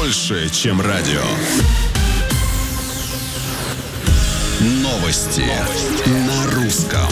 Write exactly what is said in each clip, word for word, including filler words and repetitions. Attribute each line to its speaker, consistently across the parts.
Speaker 1: больше, чем радио. Новости, Новости. на русском.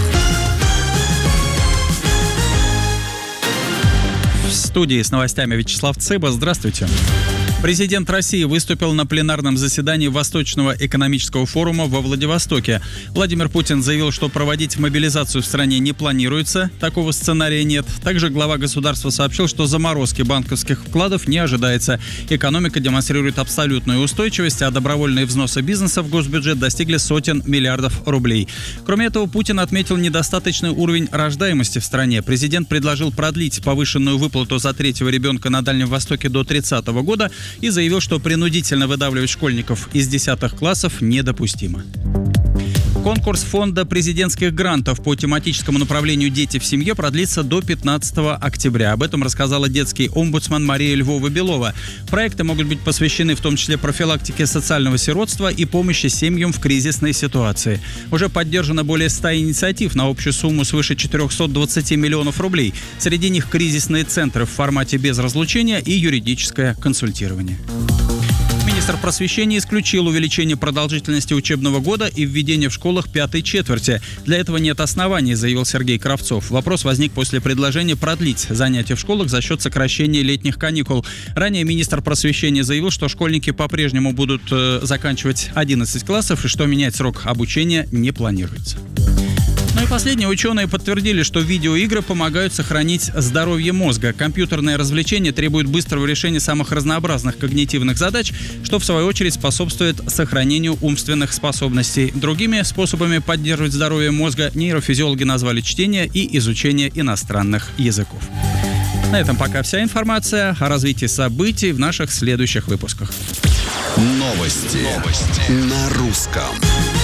Speaker 2: В студии с новостями Вячеслав Цыба. Здравствуйте. Президент России выступил на пленарном заседании Восточного экономического форума во Владивостоке. Владимир Путин заявил, что проводить мобилизацию в стране не планируется, такого сценария нет. Также глава государства сообщил, что заморозки банковских вкладов не ожидается. Экономика демонстрирует абсолютную устойчивость, а добровольные взносы бизнеса в госбюджет достигли сотен миллиардов рублей. Кроме этого, Путин отметил недостаточный уровень рождаемости в стране. Президент предложил продлить повышенную выплату за третьего ребенка на Дальнем Востоке до тридцатого года и заявил, что принудительно выдавливать школьников из десятых классов недопустимо. Конкурс фонда президентских грантов по тематическому направлению «Дети в семье» продлится до пятнадцатого октября. Об этом рассказала детский омбудсман Мария Львова-Белова. Проекты могут быть посвящены в том числе профилактике социального сиротства и помощи семьям в кризисной ситуации. Уже поддержано более ста инициатив на общую сумму свыше четырехсот двадцати миллионов рублей. Среди них кризисные центры в формате без разлучения и юридическое консультирование. Министр просвещения исключил увеличение продолжительности учебного года и введение в школах пятой четверти. Для этого нет оснований, заявил Сергей Кравцов. Вопрос возник после предложения продлить занятия в школах за счет сокращения летних каникул. Ранее министр просвещения заявил, что школьники по-прежнему будут э, заканчивать одиннадцать классов и что менять срок обучения не планируется. Ну и последние ученые подтвердили, что видеоигры помогают сохранить здоровье мозга. Компьютерное развлечение требует быстрого решения самых разнообразных когнитивных задач, что в свою очередь способствует сохранению умственных способностей. Другими способами поддерживать здоровье мозга нейрофизиологи назвали чтение и изучение иностранных языков. На этом пока вся информация. О развитии событий в наших следующих выпусках.
Speaker 1: Новости, Новости. на русском.